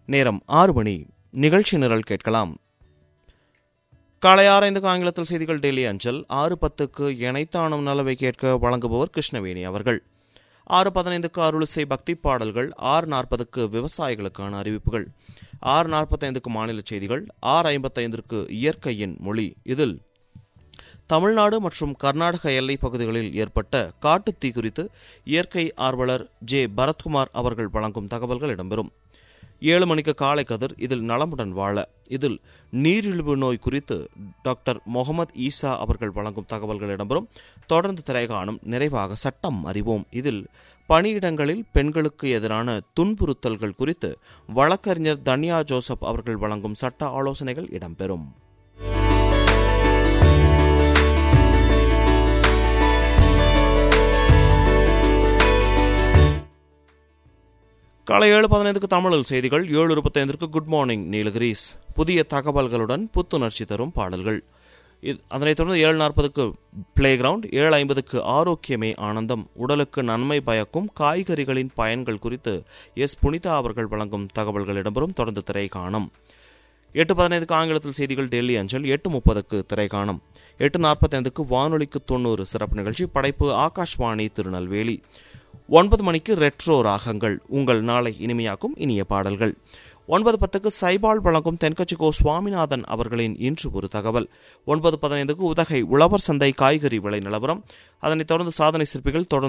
நேரம் 6 மணி. நிகழ்ச்சி நிரல் கேட்கலாம். காலை 6:05 ஆங்கிலத்தில் செய்திகள் டெல்லி அஞ்சல். 6:10 இணைத்தானும் நலவை கேட்க வழங்குபவர் கிருஷ்ணவேணி அவர்கள். 6:15 அருளிசை பக்தி பாடல்கள். 6:40 விவசாயிகளுக்கான அறிவிப்புகள். 6:45 மாநில செய்திகள். 6:55 இயற்கையின் மொழி. இதில் தமிழ்நாடு மற்றும் கர்நாடக எல்லைப் பகுதிகளில் ஏற்பட்ட காட்டுத்தீ குறித்து இயற்கை ஆர்வலர் ஜே பரத்குமார் அவர்கள் வழங்கும் தகவல்கள் இடம்பெறும். 7 மணிக்கு காலை கதிர். இதில் நலமுடன் வாழ. இதில் நீரிழிவு நோய் குறித்து டாக்டர் முகமது ஈசா அவர்கள் வழங்கும் தகவல்கள் இடம்பெறும். தொடர்ந்து திரைகாணும். நிறைவாக சட்டம் அறிவோம். இதில் பணியிடங்களில் பெண்களுக்கு எதிரான துன்புறுத்தல்கள் குறித்து வழக்கறிஞர் தன்யா ஜோசப் அவர்கள் வழங்கும் சட்ட ஆலோசனைகள் இடம்பெறும். காலை 7:15 தமிழில் செய்திகள். 7:25 குட் மார்னிங் நீலகிரிஸ். புதிய தகவல்களுடன் புத்துணர்ச்சி தரும் பாடல்கள். அதனைத் தொடர்ந்து 7:40 பிளே கிரவுண்ட். 7:50 ஆரோக்கியமே ஆனந்தம். உடலுக்கு நன்மை பயக்கும் காய்கறிகளின் பயன்கள் குறித்து எஸ் புனிதா அவர்கள் வழங்கும் தகவல்கள் இடம்பெறும். தொடர்ந்து திரைகாணும். 8:15 ஆங்கிலத்தில் செய்திகள் டெல்லி அஞ்சல். 8:30 திரைகாணும். 8:45 வானொலிக்கு 90 சிறப்பு நிகழ்ச்சி. படைப்பு ஆகாஷ்வாணி திருநெல்வேலி. 9 மணிக்கு ரெட்ரோ ராகங்கள். உங்கள் நாளை இனிமையாக்கும் இனிய பாடல்கள். 9:10 சைபால் வழங்கும் தென்கட்சிக்கோ சுவாமிநாதன் அவர்களின் இன்று ஒரு தகவல். 9:15 உதகை உழவர் சந்தை காய்கறி விலை நிலவரம். அதனைத் தொடர்ந்து சாதனை சிற்பிகள். தொடர்ந்து